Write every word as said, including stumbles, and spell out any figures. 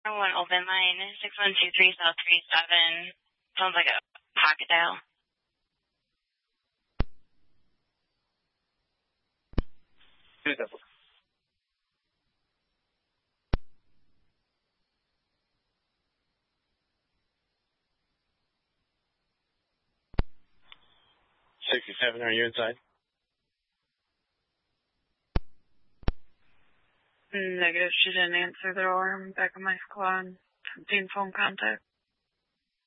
one open line, six one two three South three seven. Sounds like a pocket dial. Two double. sixty-seven, are you inside? Negative, she didn't answer the door. I'm back on my squad. Obtain phone contact.